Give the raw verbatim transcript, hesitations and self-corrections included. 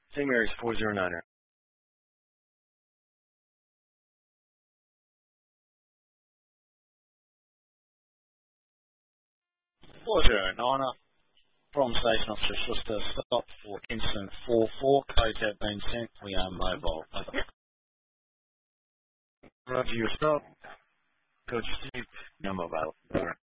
Saint Mary's four zero niner. four zero niner from Station Officer Schuster, stop for incident four four, codes have been sent, we are mobile. Over. Roger your stop. Coach Steve, now mobile. Over.